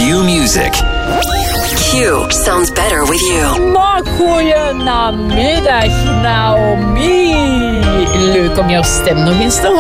Q Music. Q sounds better with you. Maar goeie namiddag, Naomi. Leuk om jouw stem nog eens te